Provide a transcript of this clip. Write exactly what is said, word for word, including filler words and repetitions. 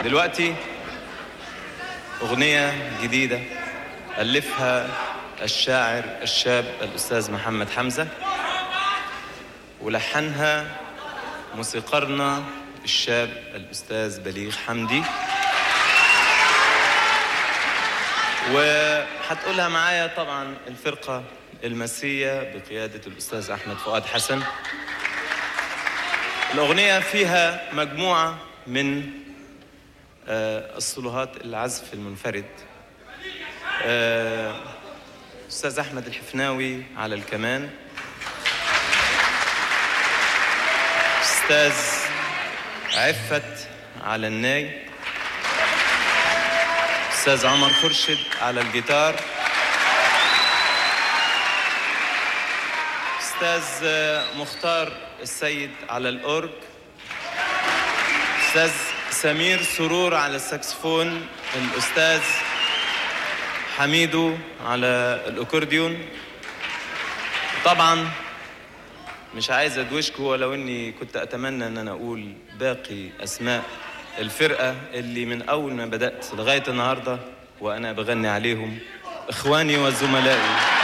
دلوقتي أغنية جديدة ألفها الشاعر الشاب الأستاذ محمد حمزة، ولحنها موسيقارنا الشاب الأستاذ بليغ حمدي، وحتقولها معايا طبعا الفرقة المسية بقيادة الأستاذ أحمد فؤاد حسن. الأغنية فيها مجموعة من الصلوهات العزف المنفرد، أستاذ أحمد الحفناوي على الكمان، أستاذ عفت على الناي، أستاذ عمر خرشد على الجيتار، أستاذ مختار السيد على الأورج، أستاذ سمير سرور على الساكسفون، الأستاذ حميدو على الأكورديون. طبعا مش عايز أدوشكم، ولو أني كنت أتمنى أن أنا أقول باقي أسماء الفرقة اللي من أول ما بدأت لغاية النهاردة وأنا بغني عليهم، إخواني وزملائي.